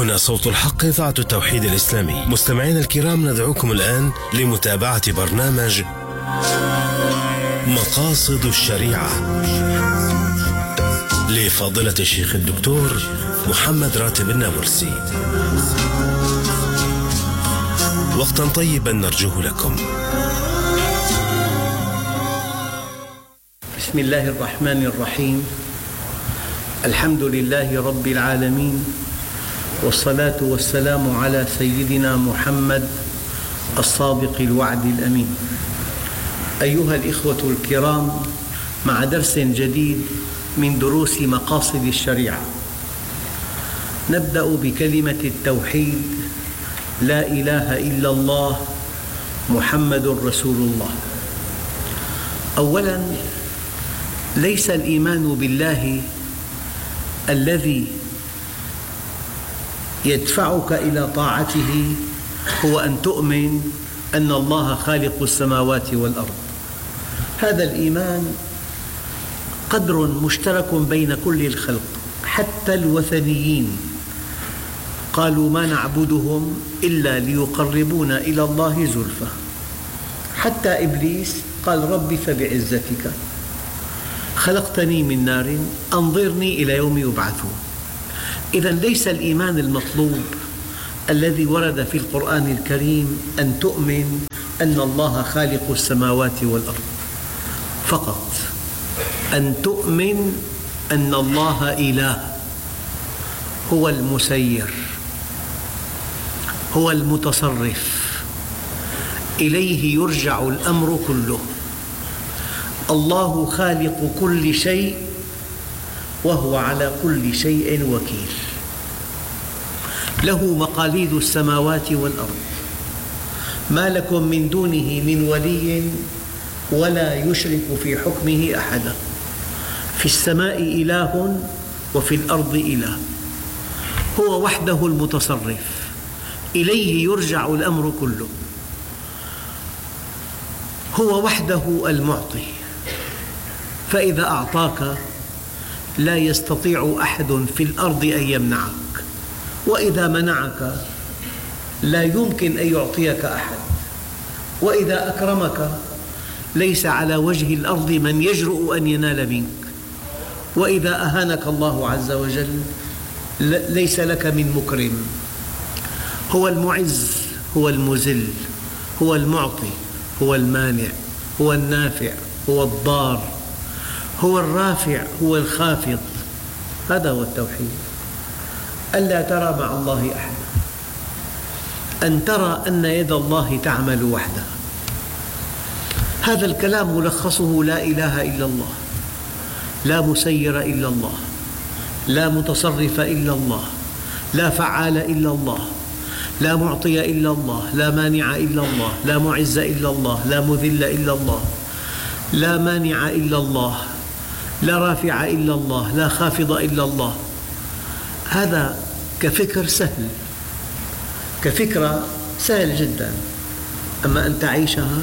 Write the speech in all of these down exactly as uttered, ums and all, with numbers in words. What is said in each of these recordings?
هنا صوت الحق، إذاعة التوحيد الإسلامي. مستمعينا الكرام، ندعوكم الآن لمتابعة برنامج مقاصد الشريعة لفضيلة الشيخ الدكتور محمد راتب النابلسي. وقتا طيبا نرجوه لكم. بسم الله الرحمن الرحيم. الحمد لله رب العالمين، والصلاة والسلام على سيدنا محمد الصادق الوعد الأمين. أيها الإخوة الكرام، مع درس جديد من دروس مقاصد الشريعة. نبدأ بكلمة التوحيد: لا إله إلا الله محمد رسول الله. أولاً، ليس الإيمان بالله الذي يدفعك إلى طاعته هو أن تؤمن أن الله خالق السماوات والأرض. هذا الإيمان قدر مشترك بين كل الخلق، حتى الوثنيين قالوا ما نعبدهم إلا ليقربونا إلى الله زلفى. حتى إبليس قال: ربي فبعزتك خلقتني من نار أنظرني إلى يوم يبعثون. إذن ليس الإيمان المطلوب الذي ورد في القرآن الكريم أن تؤمن أن الله خالق السماوات والأرض فقط، أن تؤمن أن الله إله، هو المسير، هو المتصرف، إليه يرجع الأمر كله. الله خالق كل شيء وهو على كل شيء وكيل، له مقاليد السماوات والأرض، ما لكم من دونه من ولي ولا يشرك في حكمه أحدا. في السماء إله وفي الأرض إله، هو وحده المتصرف، إليه يرجع الأمر كله، هو وحده المعطي، فإذا أعطاك لا يستطيع أحد في الأرض أن يمنعك، وإذا منعك لا يمكن أن يعطيك أحد، وإذا أكرمك ليس على وجه الأرض من يجرؤ أن ينال منك، وإذا أهانك الله عز وجل ليس لك من مكرم. هو المعز، هو المذل، هو المعطي، هو المانع، هو النافع، هو الضار، هو الرافع، هو الخافض. هذا هو التوحيد. ألا ترى مع الله أحدا، أن ترى أن يد الله تعمل وحدها. هذا الكلام ملخصه: لا إله إلا الله، لا مسير إلا الله، لا متصرف إلا الله، لا فعال إلا الله، لا معطي إلا الله، لا مانع إلا الله، لا معز إلا الله، لا مذل إلا الله، لا مانع إلا الله، لا رافع إلا الله، لا خافض إلا الله. هذا كفكر سهل، كفكرة سهل جدا، أما أن تعيشها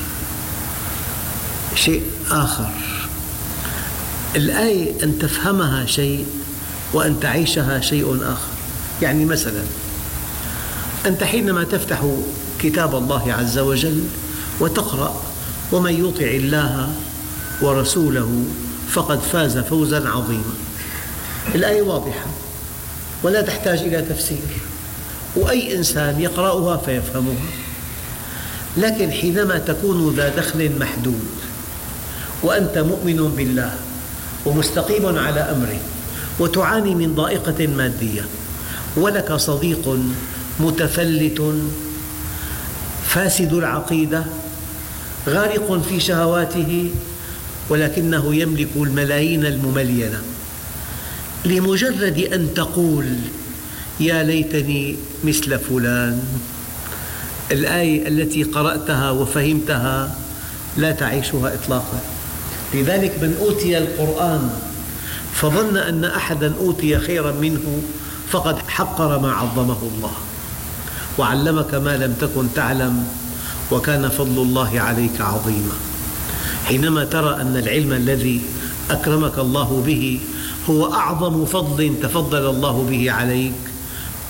شيء آخر. الآية أن تفهمها شيء وأن تعيشها شيء آخر. يعني مثلا أنت حينما تفتح كتاب الله عز وجل وتقرأ: ومن يطع الله ورسوله فقد فاز فوزا عظيما. الآية واضحة ولا تحتاج إلى تفسير، وأي إنسان يقرأها فيفهمها. لكن حينما تكون ذا دخل محدود وأنت مؤمن بالله ومستقيم على أمره وتعاني من ضائقة مادية، ولك صديق متفلت فاسد العقيدة غارق في شهواته ولكنه يملك الملايين المملينة، لمجرد أن تقول يا ليتني مثل فلان، الآية التي قرأتها وفهمتها لا تعيشها إطلاقا. لذلك من أوتي القرآن فظن أن أحدا أوتي خيرا منه فقد حقر ما عظمه الله، وعلمك ما لم تكن تعلم، وكان فضل الله عليك عظيما. حينما ترى أن العلم الذي أكرمك الله به هو أعظم فضل تفضل الله به عليك،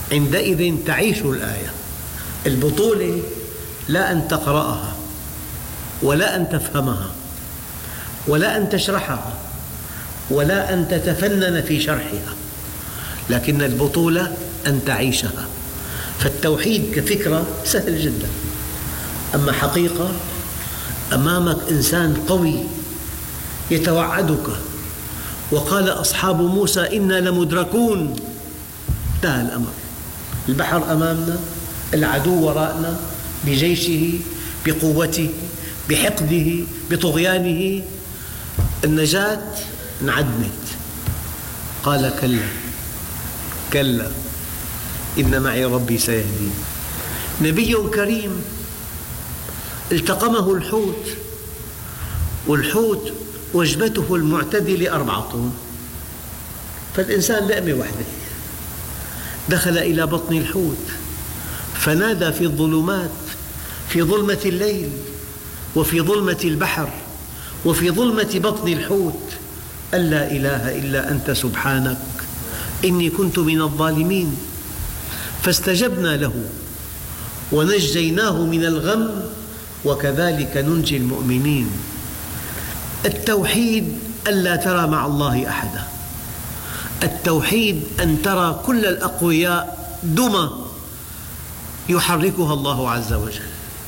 عندئذ تعيش الآية. البطولة لا أن تقرأها ولا أن تفهمها ولا أن تشرحها ولا أن تتفنن في شرحها، لكن البطولة أن تعيشها. فالتوحيد كفكرة سهل جدا، أما حقيقة أمامك إنسان قوي يتوعدك، وقال أصحاب موسى إنا لمدركون. انتهى الأمر، البحر أمامنا، العدو وراءنا بجيشه بقوته بحقده بطغيانه، النجاة انعدمت. قال كلا كلا إن معي ربي سيهدين. نبي كريم التقمه الحوت، والحوت وجبته المعتدلة أربعة طن، فالإنسان لقمة واحدة. دخل إلى بطن الحوت فنادى في الظلمات، في ظلمة الليل وفي ظلمة البحر وفي ظلمة بطن الحوت، أن لا إله إلا أنت سبحانك إني كنت من الظالمين. فاستجبنا له ونجيناه من الغم وكذلك ننجي المؤمنين. التوحيد ألا ترى مع الله أحدا، التوحيد أن ترى كل الأقوياء دمى يحركها الله عز وجل.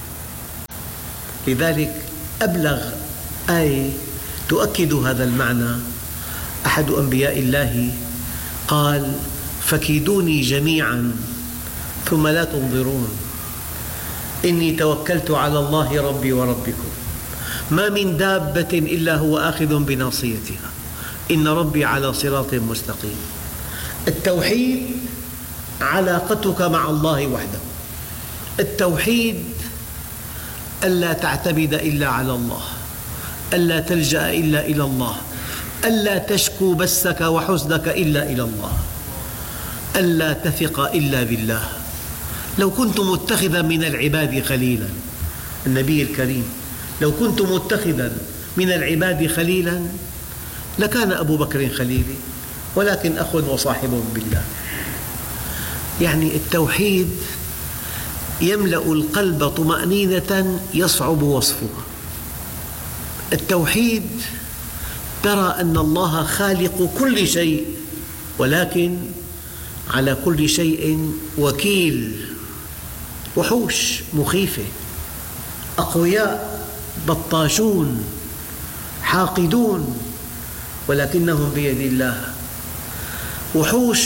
لذلك أبلغ آية تؤكد هذا المعنى أحد أنبياء الله قال فكيدوني جميعا ثم لا تنظرون إني توكلت على الله ربي وربكم ما من دابة إلا هو آخذ بناصيتها إن ربي على صراط مستقيم. التوحيد علاقتك مع الله وحده، التوحيد ألا تعتمد إلا على الله، ألا تلجأ إلا إلى الله، ألا تشكو بثك وحزنك إلا إلى الله، ألا تثق إلا بالله. لو كنت متخذا من العباد خليلا، النبي الكريم لو كنت متخذا من العباد خليلا لكان أبو بكر خليلي، ولكن أخ وصاحب بالله. يعني التوحيد يملأ القلب طمأنينة يصعب وصفها. التوحيد ترى أن الله خالق كل شيء، ولكن على كل شيء وكيل. وحوش مخيفة، أقوياء بطاشون حاقدون، ولكنهم بيد الله. وحوش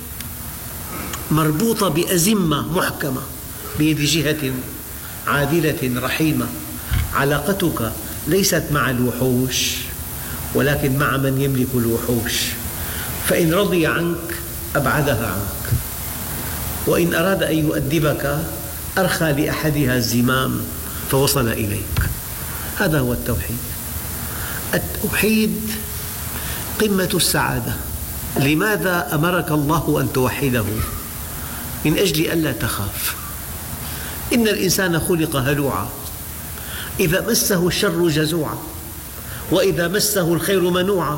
مربوطة بأزمة محكمة بيد جهة عادلة رحيمة. علاقتك ليست مع الوحوش ولكن مع من يملك الوحوش، فإن رضي عنك أبعدها عنك، وإن أراد أن يؤدبك أرخى لأحدها الزمام فوصل إليك. هذا هو التوحيد. التوحيد قمة السعادة. لماذا أمرك الله أن توحده؟ من أجل ألا تخاف. إن الإنسان خلق هلوعا، إذا مسه الشر جزوعا وإذا مسه الخير منوعا،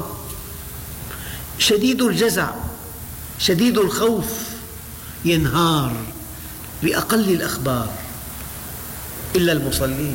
شديد الجزع شديد الخوف، ينهار لأقل الأخبار، إلا المصلين.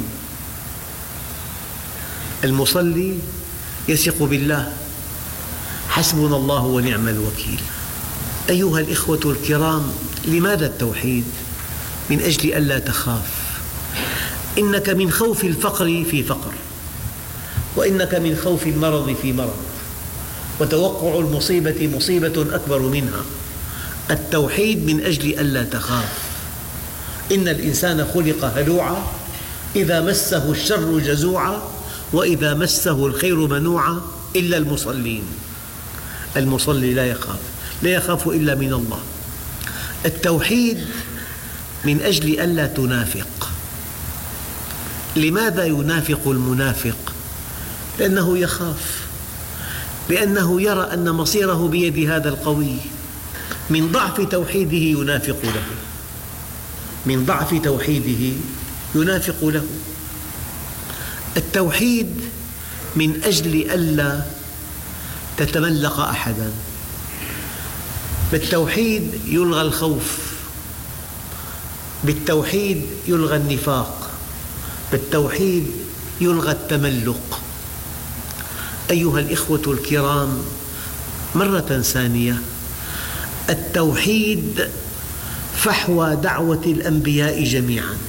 المصلي يثق بالله، حسبنا الله ونعم الوكيل. أيها الإخوة الكرام، لماذا التوحيد؟ من أجل ألا تخاف. إنك من خوف الفقر في فقر، وإنك من خوف المرض في مرض، وتوقع المصيبة مصيبة أكبر منها. التوحيد من أجل ألا تخاف. إن الإنسان خلق هلوعا، إذا مسه الشر جزوعا وإذا مسه الخير منوعا، إلا المصلين. المصلي لا يخاف، لا يخاف إلا من الله. التوحيد من أجل ألا تنافق. لماذا ينافق المنافق؟ لأنه يخاف، لأنه يرى أن مصيره بيد هذا القوي. من ضعف توحيده ينافق له، من ضعف توحيده ينافق له. التوحيد من أجل ألا تتملق أحدا. بالتوحيد يلغى الخوف، بالتوحيد يلغى النفاق، بالتوحيد يلغى التملق. أيها الإخوة الكرام، مرة ثانية، التوحيد فحوى دعوة الأنبياء جميعاً.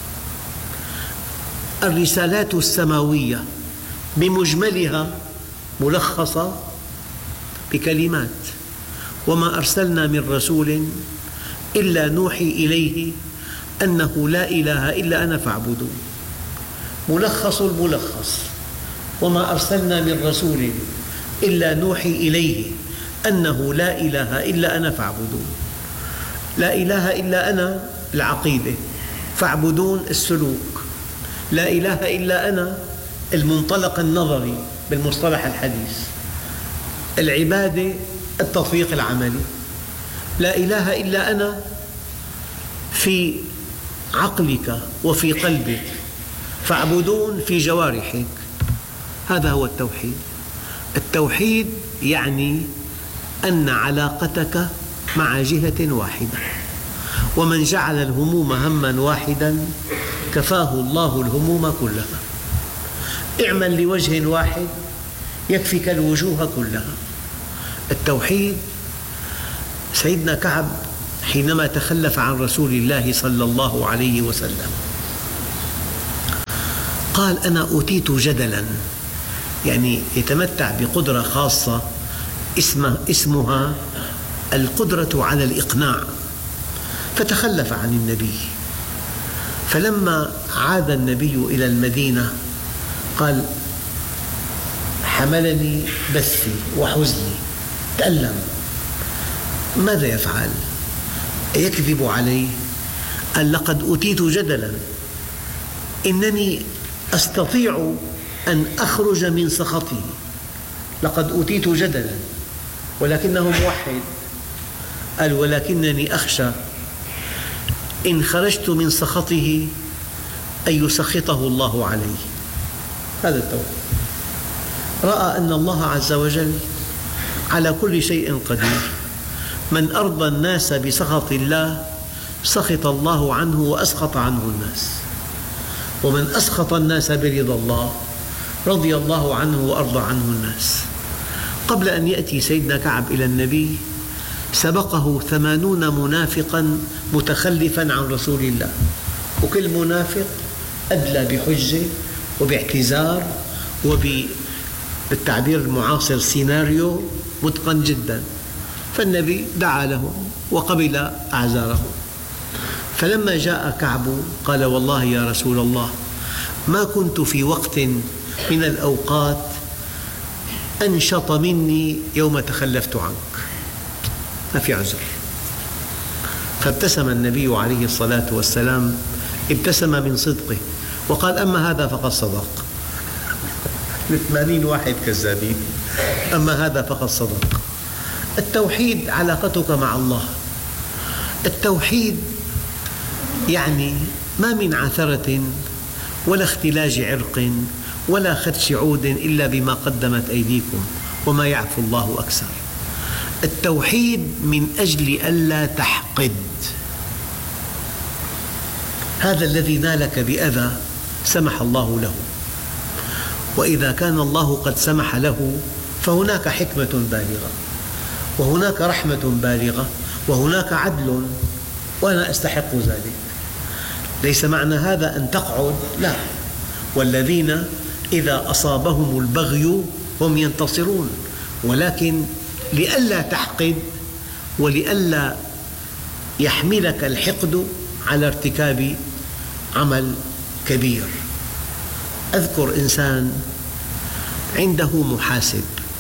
الرسالات السماوية بمجملها ملخصة بكلمات: وما أرسلنا من رسول إلا نوحي إليه أنه لا إله إلا أنا فاعبدون. ملخص الملخص: وما أرسلنا من رسول إلا نوحي إليه أنه لا إله إلا أنا فاعبدون. لا إله إلا أنا العقيدة، فاعبدون السلوك. لا إله إلا أنا المنطلق النظري بالمصطلح الحديث، العبادة التطبيق العملي. لا إله إلا أنا في عقلك وفي قلبك، فاعبدون في جوارحك. هذا هو التوحيد. التوحيد يعني أن علاقتك مع جهة واحدة، ومن جعل الهموم هماً واحداً كفاه الله الهموم كلها. اعمل لوجه واحد يكفيك الوجوه كلها. التوحيد. سيدنا كعب حينما تخلف عن رسول الله صلى الله عليه وسلم قال: أنا أوتيت جدلاً، يعني يتمتع بقدرة خاصة اسمها القدرة على الإقناع، فتخلف عن النبي. فلما عاد النبي إلى المدينة قال: حملني بثي وحزني، تألم، ماذا يفعل؟ يكذب عليه؟ قال: لقد أوتيت جدلاً، إنني أستطيع أن أخرج من سخطه. لقد أوتيت جدلاً، ولكنه موحد. قال: ولكنني أخشى إن خرجت من سخطه أن يسخطه الله عليه. هذا التوحيد. رأى أن الله عز وجل على كل شيء قدير. من أرضى الناس بسخط الله سخط الله عنه وأسخط عنه الناس، ومن أسخط الناس برضا الله رضي الله عنه وأرضى عنه الناس. قبل أن يأتي سيدنا كعب إلى النبي سبقه ثمانون منافقاً متخلفاً عن رسول الله، وكل منافق أدلى بحجة وباعتذار وبالتعبير المعاصر سيناريو متقن جداً. فالنبي دعا لهم وقبل أعذارهم. فلما جاء كعب قال: والله يا رسول الله، ما كنت في وقت من الأوقات أنشط مني يوم تخلفت عنك، ما في عذر. فابتسم النبي عليه الصلاة والسلام، ابتسم من صدقه وقال: أما هذا فقد صدق. ثمانين واحد كذابين، أما هذا فقد صدق. التوحيد علاقتك مع الله. التوحيد يعني ما من عثرة ولا اختلاج عرق ولا خدش عود إلا بما قدمت أيديكم وما يعفو الله أكثر. التوحيد من أجل ألا تحقد. هذا الذي نالك بأذى سمح الله له، وإذا كان الله قد سمح له فهناك حكمة بالغة، وهناك رحمة بالغة، وهناك عدل، وأنا أستحق ذلك. ليس معنى هذا أن تقعد، لا. والذين إذا أصابهم البغي هم ينتصرون، ولكن لئلا تحقد ولئلا يحملك الحقد على ارتكاب عمل كبير. أذكر إنسان عنده محاسب،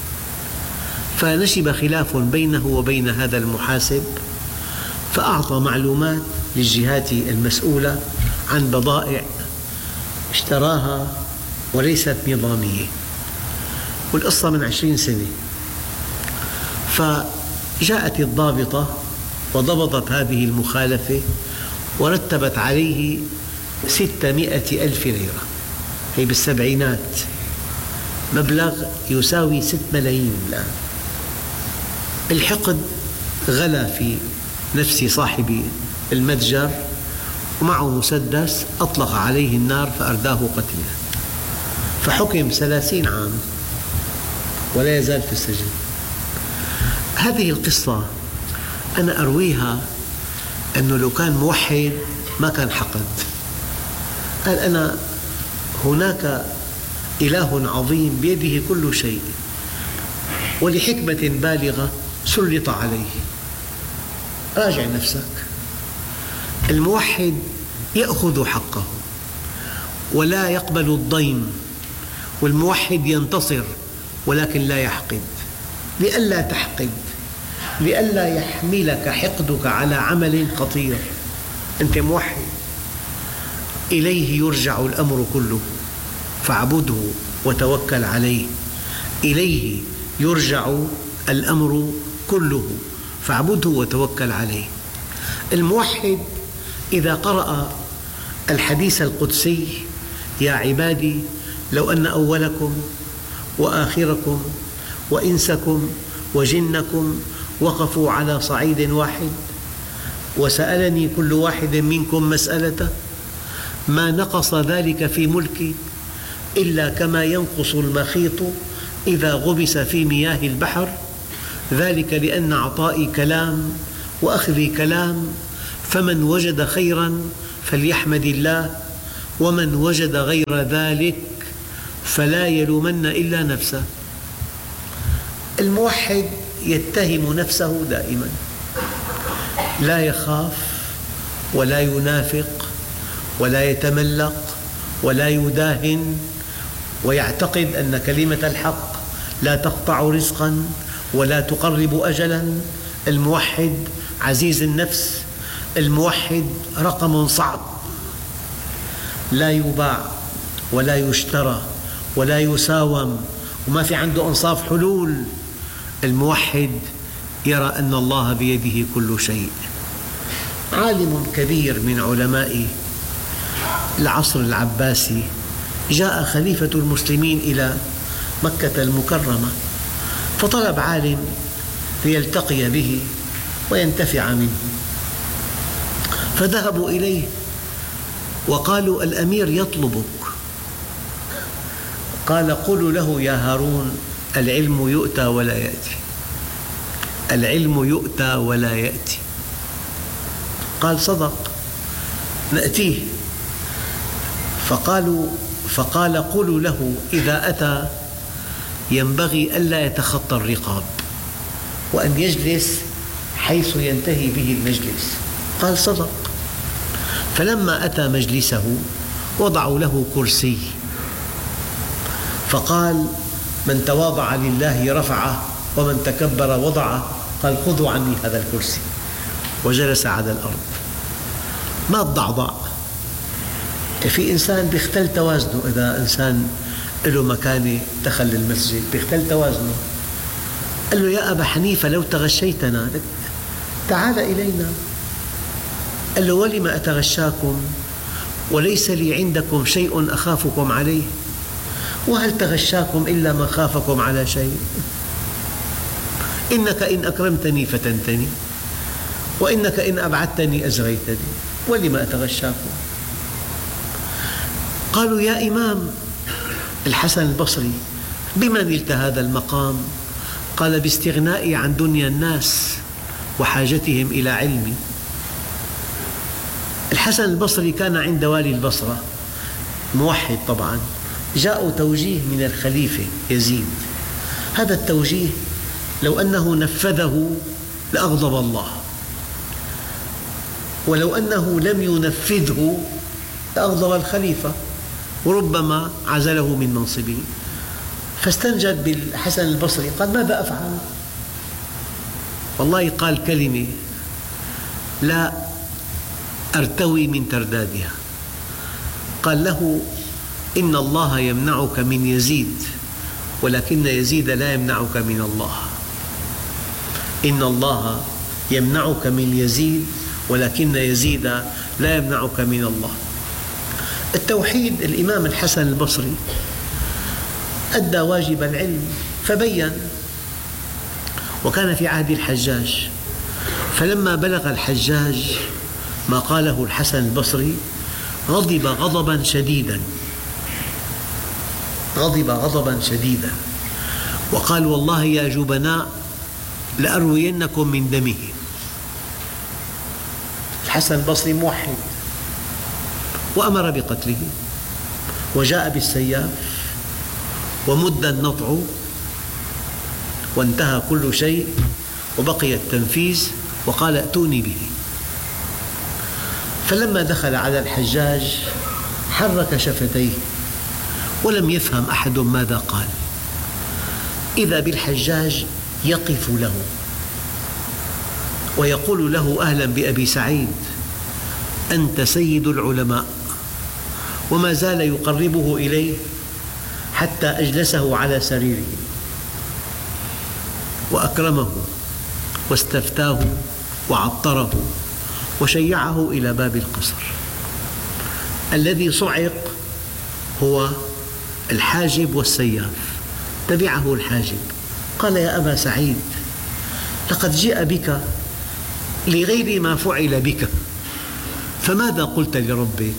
فنشب خلاف بينه وبين هذا المحاسب، فأعطى معلومات للجهات المسؤولة عن بضائع اشتراها وليست نظامية، والقصة من عشرين سنة. فجاءت الضابطة وضبطت هذه المخالفة ورتبت عليه ستمائة ألف ليرة، هي بالسبعينات، مبلغ يساوي ست ملايين الآن. الحقد غلا في نفس صاحب المتجر ومعه مسدس، أطلق عليه النار فأرداه قتيلا، فحكم ثلاثين عام ولا يزال في السجن. هذه القصة أنا أرويها أنه لو كان موحد ما كان حقد. قال أنا هناك إله عظيم بيده كل شيء ولحكمة بالغة سلط عليه. راجع نفسك. الموحد يأخذ حقه ولا يقبل الضيم، والموحد ينتصر ولكن لا يحقد. لئلا تحقد، لئلا يحملك حقدك على عمل خطير. أنت موحد، إليه يرجع الأمر كله فاعبده وتوكل عليه. إليه يرجع الأمر كله فاعبده وتوكل عليه. الموحد إذا قرأ الحديث القدسي: يا عبادي لو أن أولكم وآخركم وإنسكم وجنكم وقفوا على صعيد واحد وسألني كل واحد منكم مسألة ما نقص ذلك في ملكي إلا كما ينقص المخيط إذا غمس في مياه البحر، ذلك لأن عطائي كلام وأخذي كلام، فمن وجد خيرا فليحمد الله، ومن وجد غير ذلك فلا يلومن إلا نفسه. الموحد يتهم نفسه دائما، لا يخاف ولا ينافق ولا يتملق ولا يداهن، ويعتقد أن كلمة الحق لا تقطع رزقا ولا تقرب أجلا. الموحد عزيز النفس، الموحد رقم صعب، لا يباع ولا يشترى ولا يساوم، وما في عنده أنصاف حلول. الموحد يرى أن الله بيده كل شيء. عالم كبير من علماء العصر العباسي جاء خليفة المسلمين إلى مكة المكرمة، فطلب عالم ليلتقي به وينتفع منه، فذهبوا إليه وقالوا: الأمير يطلبك. قال: قولوا له يا هارون العلم يؤتى ولا يأتي، العلم يؤتى ولا يأتي. قال: صدق، نأتيه. فقالوا فقال: قولوا له إذا أتى ينبغي ألا يتخطى الرقاب وأن يجلس حيث ينتهي به المجلس. قال: صدق. فلما أتى مجلسه وضعوا له كرسي، فقال: من تواضع لله رفعه ومن تكبر وضعه. قال: خذوا عني هذا الكرسي. وجلس على الأرض. ما الضعضع؟ في إنسان بيختل توازنه، إذا إنسان له مكانة دخل المسجد بيختل توازنه. قال له: يا أبا حنيفة لو تغشيتنا تعال إلينا. قال له: ولم أتغشاكم وليس لي عندكم شيء أخافكم عليه، وهل تغشاكم إلا من خافكم على شيء؟ إنك إن أكرمتني فتنتني، وإنك إن أبعدتني أزغيتني، ولم أتغشاكم؟ قالوا: يا إمام الحسن البصري بما نلت هذا المقام؟ قال: باستغنائي عن دنيا الناس وحاجتهم إلى علمي. الحسن البصري كان عند والي البصرة، موحد طبعا، جاء توجيه من الخليفة يزيد. هذا التوجيه لو أنه نفذه لأغضب الله، ولو أنه لم ينفذه لأغضب الخليفة وربما عزله من منصبه. فاستنجد بالحسن البصري، قال: ماذا أفعل؟ والله قال كلمة لا أرتوي من تردادها. قال له: إن الله يمنعك من يزيد ولكن يزيد لا يمنعك من الله. إن الله يمنعك من يزيد ولكن يزيد لا يمنعك من الله. التوحيد. الإمام الحسن البصري أدى واجب العلم فبين، وكان في عهد الحجاج، فلما بلغ الحجاج ما قاله الحسن البصري غضب غضبا شديدا غضب غضبا شديدا وقال: والله يا جبناء لأروينكم من دمه. الحسن البصري موحد وأمر بقتله، وجاء بالسياف ومد النطع وانتهى كل شيء وبقي التنفيذ، وقال: ائتوني به. فلما دخل على الحجاج حرك شفتيه ولم يفهم أحد ماذا قال، إذا بالحجاج يقف له ويقول له: أهلا بأبي سعيد، أنت سيد العلماء. وما زال يقربه إليه حتى أجلسه على سريره وأكرمه واستفتاه وعطره وشيعه إلى باب القصر. الذي صعق هو الحاجب والسياف. تبعه الحاجب قال: يا أبا سعيد، لقد جيء بك لغير ما فعل بك، فماذا قلت لربك؟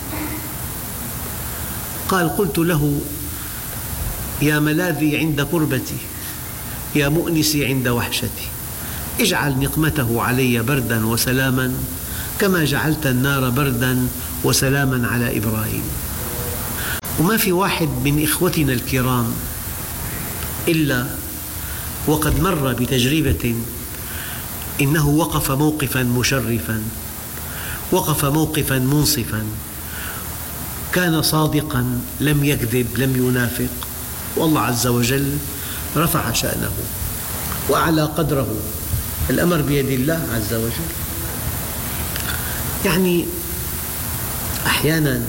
قال: قلت له: يا ملاذي عند كربتي، يا مؤنسي عند وحشتي، اجعل نقمته علي بردا وسلاما كما جعلت النار بردا وسلاما على إبراهيم. وما في واحد من إخوتنا الكرام إلا وقد مر بتجربة إنه وقف موقفا مشرفا، وقف موقفا منصفا، كان صادقا، لم يكذب، لم ينافق، والله عز وجل رفع شأنه وأعلى قدره. الأمر بيد الله عز وجل. يعني أحيانا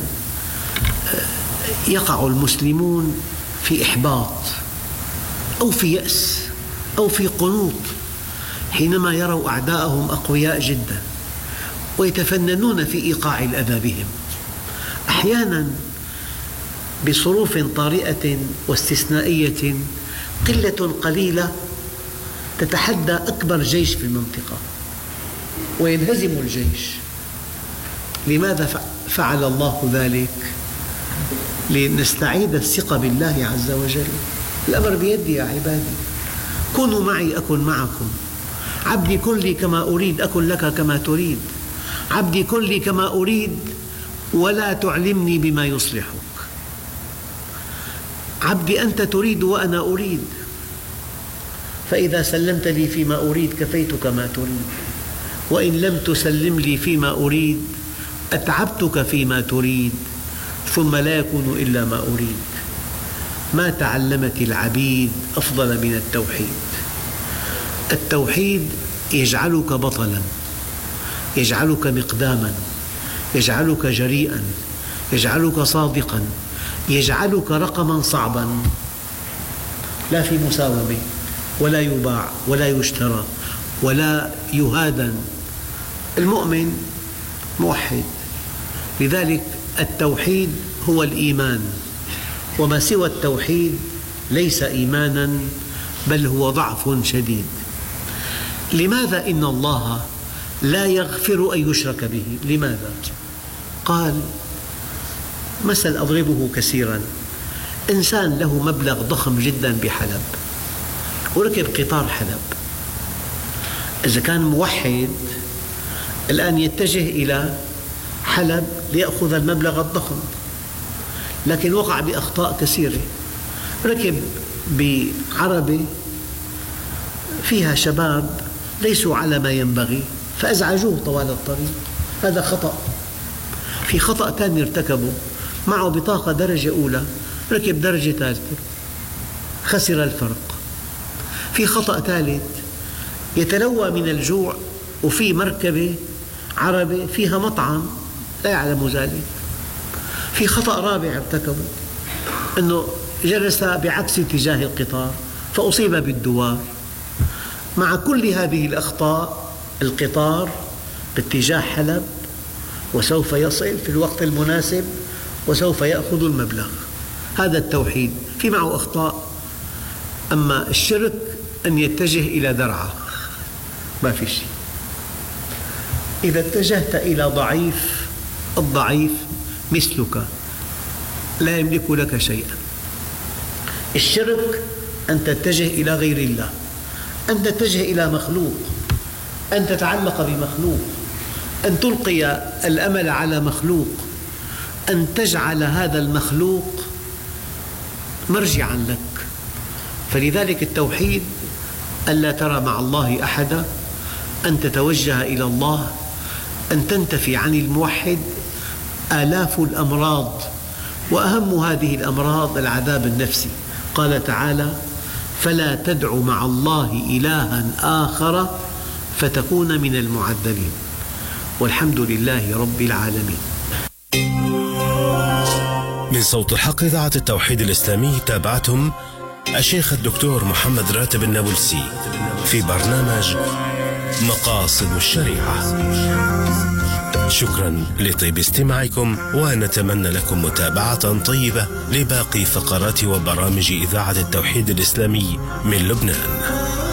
يقع المسلمون في إحباط أو في يأس أو في قنوط حينما يروا أعداءهم أقوياء جدا ويتفننون في إيقاع الأذى بهم، أحيانا بصروف طارئة واستثنائية قلة قليلة تتحدى أكبر جيش في المنطقة وينهزم الجيش. لماذا فعل الله ذلك؟ لنستعيد الثقة بالله عز وجل. الأمر بيدي يا عبادي، كونوا معي أكن معكم، عبدي كن لي كما أريد أكن لك كما تريد، عبدي كن لي كما أريد ولا تعلمني بما يصلحك، عبدي أنت تريد وأنا أريد، فإذا سلمت لي فيما أريد كفيتك ما تريد، وإن لم تسلم لي فيما أريد أتعبتك فيما تريد، ثم لا يكون إلا ما أريد. ما تعلمت العبيد أفضل من التوحيد. التوحيد يجعلك بطلا، يجعلك مقداما، يجعلك جريئا، يجعلك صادقا، يجعلك رقما صعبا لا في مساومة ولا يباع ولا يشترى ولا يهادن. المؤمن موحد، لذلك التوحيد هو الإيمان، وما سوى التوحيد ليس إيمانا بل هو ضعف شديد. لماذا إن الله لا يغفر أن يشرك به؟ لماذا؟ قال: مثل أضربه كثيرا، إنسان له مبلغ ضخم جدا بحلب وركب قطار حلب، إذا كان موحد الآن يتجه إلى حلب ليأخذ المبلغ الضخم، لكن وقع بأخطاء كثيرة، ركب بعربة فيها شباب ليسوا على ما ينبغي فأزعجوه طوال الطريق، هذا خطأ. في خطأ ثاني ارتكبه، معه بطاقة درجة أولى ركب درجة ثالثة خسر الفرق. في خطأ ثالث، يتلوى من الجوع وفي مركبة عربة فيها مطعم لا يعلم ذلك. في خطأ رابع ارتكبه، أنه جلس بعكس اتجاه القطار فأصيب بالدوار. مع كل هذه الأخطاء القطار باتجاه حلب وسوف يصل في الوقت المناسب وسوف يأخذ المبلغ. هذا التوحيد، في معه أخطاء. أما الشرك أن يتجه إلى درعا ما في شيء، إذا اتجهت إلى ضعيف، الضعيف مثلك لا يملك لك شيئا. الشرك أن تتجه إلى غير الله، أن تتجه إلى مخلوق، أن تتعلق بمخلوق، أن تلقي الأمل على مخلوق، أن تجعل هذا المخلوق مرجعا لك. فلذلك التوحيد ألا ترى مع الله أحدا، أن تتوجه إلى الله، أن تنتفي عن الموحد آلاف الأمراض، وأهم هذه الأمراض العذاب النفسي. قال تعالى: فلا تدع مع الله إلها آخر فتكون من المعذبين. والحمد لله رب العالمين. من صوت الحق إذاعة التوحيد الإسلامي تابعتم الشيخ الدكتور محمد راتب النابلسي في برنامج مقاصد الشريعة. شكرا لطيب استماعكم، ونتمنى لكم متابعة طيبة لباقي فقرات وبرامج إذاعة التوحيد الإسلامي من لبنان.